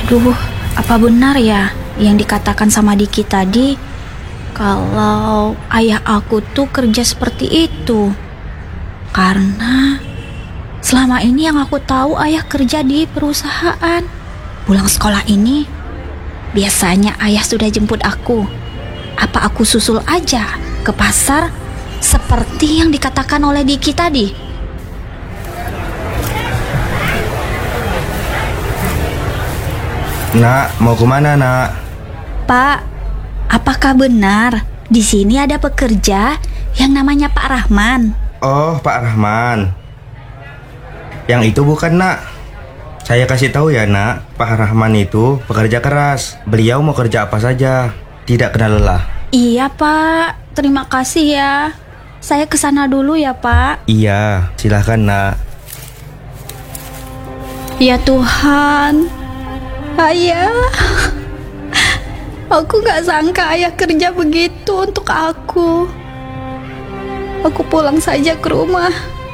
Aduh, apa benar ya yang dikatakan sama Diki tadi kalau ayah aku tuh kerja seperti itu? Karena selama ini yang aku tahu ayah kerja di perusahaan. Pulang sekolah ini biasanya ayah sudah jemput aku. Apa aku susul aja ke pasar seperti yang dikatakan oleh Diki tadi? Nak, mau kemana nak? Pak, apakah benar di sini ada pekerja yang namanya Pak Rahman? Oh, Pak Rahman. Yang itu bukan nak. Saya kasih tahu ya nak, Pak Rahman itu pekerja keras. Beliau mau kerja apa saja, tidak kenal lelah. Iya Pak, terima kasih ya. Saya kesana dulu ya Pak. Iya, silahkan nak. Ya Tuhan, ayah. Aku gak sangka ayah kerja begitu untuk aku. Aku pulang saja ke rumah.